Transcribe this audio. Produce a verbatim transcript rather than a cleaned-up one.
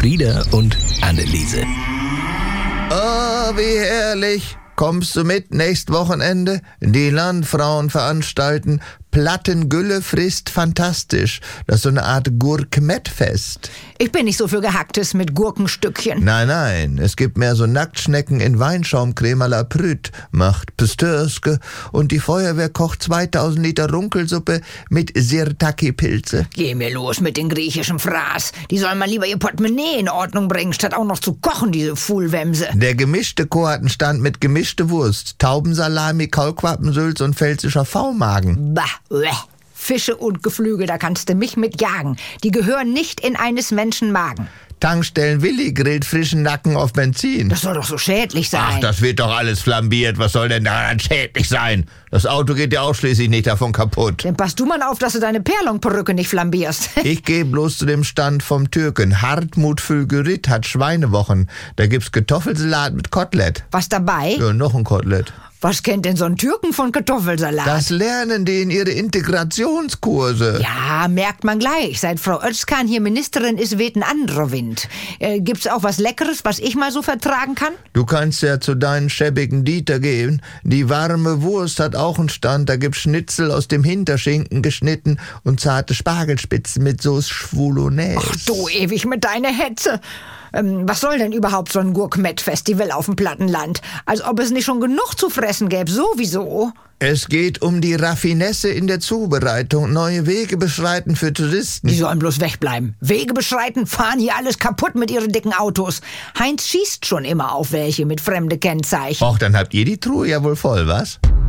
Frieda und Anneliese. Oh, wie herrlich. Kommst du mit nächst Wochenende? Die Landfrauen veranstalten Plattengülle frisst fantastisch. Das ist so eine Art Gurkmettfest. Ich bin nicht so für Gehacktes mit Gurkenstückchen. Nein, nein, es gibt mehr so Nacktschnecken in Weinschaumcreme à la Prüt, macht Pistörske und die Feuerwehr kocht zweitausend Liter Runkelsuppe mit Sirtaki-Pilze. Geh mir los mit den griechischen Fraß. Die sollen mal lieber ihr Portemonnaie in Ordnung bringen, statt auch noch zu kochen, diese Fuhlwämse. Der gemischte Chor hat einen Stand mit gemischte Wurst, Taubensalami, Kaulquappensülz und pfälzischer V-Magen. Bah. Fische und Geflügel, da kannst du mich mit jagen. Die gehören nicht in eines Menschen Magen. Tankstellen Willi grillt frischen Nacken auf Benzin. Das soll doch so schädlich sein. Ach, das wird doch alles flambiert. Was soll denn daran schädlich sein? Das Auto geht ja auch schließlich nicht davon kaputt. Dann passt du mal auf, dass du deine Perlonperücke nicht flambierst. Ich gehe bloß zu dem Stand vom Türken. Hartmut Fülgerit hat Schweinewochen. Da gibt's Kartoffelsalat mit Kotelett. Was dabei? Ja, noch ein Kotelett. Was kennt denn so ein Türken von Kartoffelsalat? Das lernen die in ihre Integrationskurse. Ja, merkt man gleich. Seit Frau Özkan hier Ministerin ist, weht ein anderer Wind. Äh, gibt's auch was Leckeres, was ich mal so vertragen kann? Du kannst ja zu deinen schäbigen Dieter gehen. Die warme Wurst hat auch einen Stand. Da gibt's Schnitzel aus dem Hinterschinken geschnitten und zarte Spargelspitzen mit Sauce Schwulonaise. Ach du ewig mit deiner Hetze. Ähm, was soll denn überhaupt so ein Gurkmettfestival auf dem Plattenland? Als ob es nicht schon genug zu fressen gäbe, sowieso. Es geht um die Raffinesse in der Zubereitung, neue Wege beschreiten für Touristen. Die sollen bloß wegbleiben. Wege beschreiten, fahren hier alles kaputt mit ihren dicken Autos. Heinz schießt schon immer auf welche mit fremde Kennzeichen. Och, dann habt ihr die Truhe ja wohl voll, was?